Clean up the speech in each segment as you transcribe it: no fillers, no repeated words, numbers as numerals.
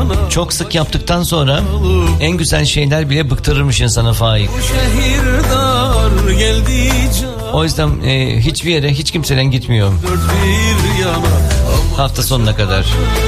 Çok sık yaptıktan sonra en güzel şeyler bile bıktırırmış insanı Faik. O yüzden hiçbir yere hiç kimseden gitmiyor. Hafta sonuna kadar.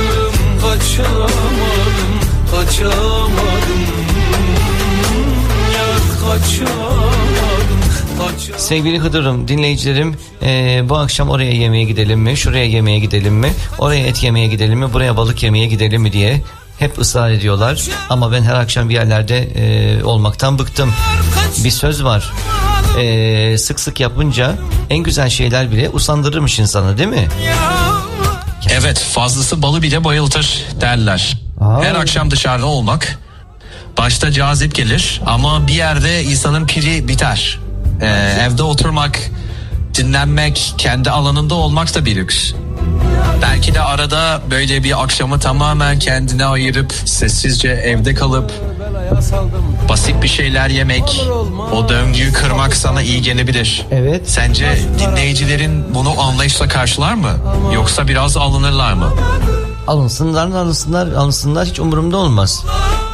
Sevgili Hıdır'ım, dinleyicilerim, bu akşam oraya yemeğe gidelim mi, şuraya yemeğe gidelim mi, oraya et yemeye gidelim mi, buraya balık yemeye gidelim mi diye hep ısrar ediyorlar. Ama ben her akşam bir yerlerde olmaktan bıktım. Bir söz var, sık sık yapınca en güzel şeyler bile usandırırmış insanı, değil mi? Evet, fazlası balı bile bayıltır derler. Her akşam dışarıda olmak başta cazip gelir ama bir yerde insanın piri biter. Evde oturmak, dinlenmek, kendi alanında olmak da bir lüks. Belki de arada böyle bir akşamı tamamen kendine ayırıp sessizce evde kalıp basit bir şeyler yemek, o döngüyü kırmak sana iyi gelebilir. Evet. Sence dinleyicilerin bunu anlayışla karşılar mı? Yoksa biraz alınırlar mı? Alınsınlar, hiç umurumda olmaz.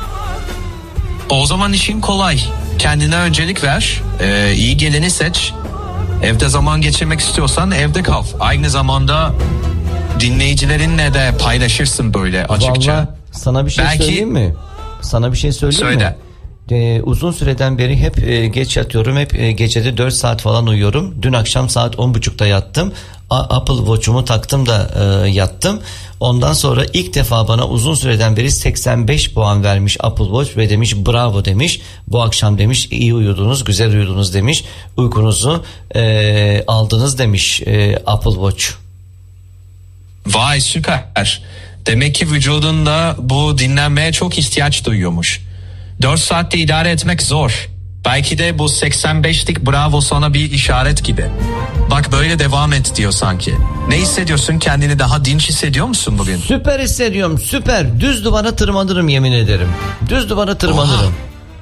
O zaman işin kolay. Kendine öncelik ver, iyi geleni seç. Evde zaman geçirmek istiyorsan evde kal. Aynı zamanda dinleyicilerinle de paylaşırsın böyle açıkça. Vallahi sana bir şey söyleyeyim mi? Sana bir şey söyleyeyim mi? Uzun süreden beri hep geç yatıyorum. Hep gecede 4 saat falan uyuyorum. Dün akşam saat 10.30'da yattım. Apple Watch'umu taktım da yattım. Ondan sonra ilk defa bana uzun süreden beri 85 puan vermiş Apple Watch ve demiş bravo demiş. Bu akşam demiş iyi uyudunuz, güzel uyudunuz demiş. Uykunuzu aldınız demiş Apple Watch. Vay süper. Demek ki vücudunda bu dinlenmeye çok ihtiyaç duyuyormuş. 4 saatte idare etmek zor. Belki de bu 85'lik bravo sana bir işaret gibi. Bak böyle devam et diyor sanki. Ne hissediyorsun? Kendini daha dinç hissediyor musun bugün? Süper hissediyorum, süper. Düz duvara tırmanırım yemin ederim. Düz duvara tırmanırım.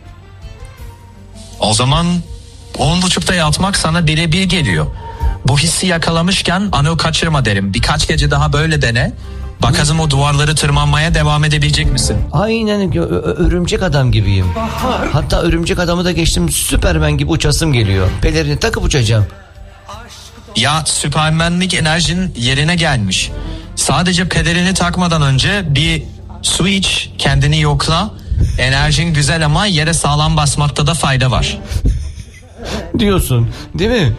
O zaman 10.30'da yatmak sana birebir geliyor. Bu hissi yakalamışken anı kaçırma derim. Birkaç gece daha böyle dene. Bakalım o duvarları tırmanmaya devam edebilecek misin? Aynen, örümcek adam gibiyim. Hatta örümcek adamı da geçtim, Süpermen gibi uçasım geliyor. Pelerini takıp uçacağım. Ya Süpermenlik enerjin yerine gelmiş. Sadece pelerini takmadan önce bir su iç, kendini yokla. Enerjin güzel ama yere sağlam basmakta da fayda var. Diyorsun, değil mi?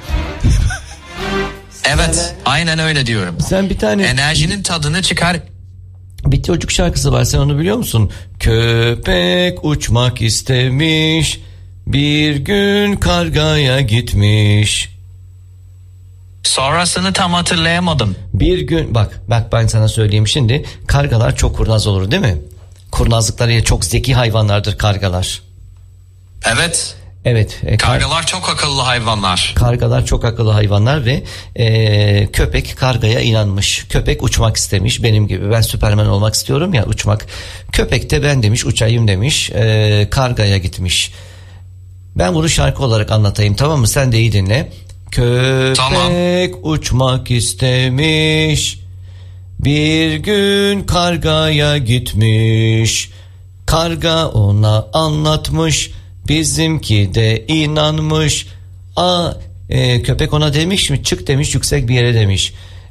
Evet, aynen öyle diyorum. Sen bir tane enerjinin tadını çıkar. Bir çocuk şarkısı var, sen onu biliyor musun? Köpek uçmak istemiş, bir gün kargaya gitmiş. Sonrasını tam hatırlayamadım. Bir gün bak ben sana söyleyeyim şimdi. Kargalar çok kurnaz olur, değil mi? Kurnazlıklarıyla çok zeki hayvanlardır kargalar. Evet. Evet. Kargalar çok akıllı hayvanlar. Kargalar çok akıllı hayvanlar ve köpek kargaya inanmış. Köpek uçmak istemiş benim gibi. Ben Süperman olmak istiyorum ya, uçmak. Köpek de ben demiş uçayım demiş. Kargaya gitmiş. Ben bunu şarkı olarak anlatayım, tamam mı? Sen de iyi dinle. Köpek tamam. Uçmak istemiş, bir gün kargaya gitmiş. Karga ona anlatmış, bizimki de inanmış. Köpek ona demiş mi, çık demiş yüksek bir yere demiş.